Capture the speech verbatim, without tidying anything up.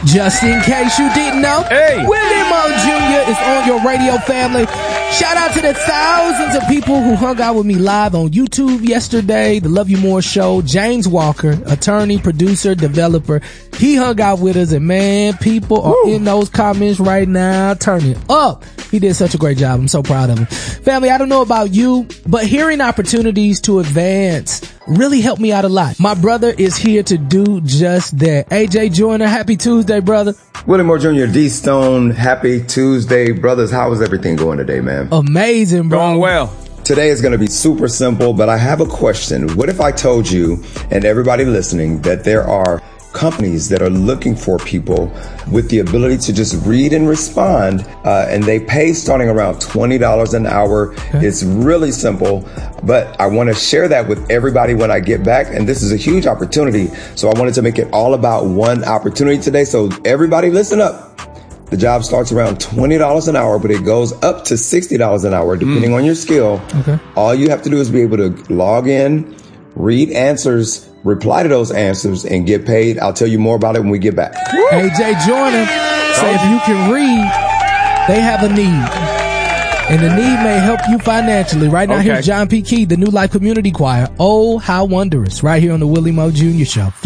Just in case you didn't know, hey. Willie Mo Junior is on your radio family. Shout out to the thousands of people who hung out with me live on YouTube yesterday, the Love You More show. James Walker, attorney, producer, developer, he hung out with us, and man, people are Woo. in those comments right now turning up. He did such a great job. I'm so proud of him. Family, I don't know about you, but hearing opportunities to advance really helped me out a lot. My brother is here to do just that. A J Joyner, happy Tuesday, brother. Willie Moore Junior, D Stone, happy Tuesday. Brothers, how is everything going today, man? Amazing, bro. Going well. Today is going to be super simple, but I have a question. What if I told you and everybody listening that there are companies that are looking for people with the ability to just read and respond, uh, and they pay starting around twenty dollars an hour. Okay. It's really simple, but I want to share that with everybody when I get back, and this is a huge opportunity, so I wanted to make it all about one opportunity today. So everybody listen up. The job starts around twenty dollars an hour, but it goes up to sixty dollars an hour depending mm. on your skill. Okay. All you have to do is be able to log in, read answers, reply to those answers, and get paid. I'll tell you more about it when we get back. A J Joyner say if you can read, they have a need. And the need may help you financially. Right now, okay. Here's John P. Key, the New Life Community Choir. Oh, how wondrous. Right here on the Willie Mo Junior Show.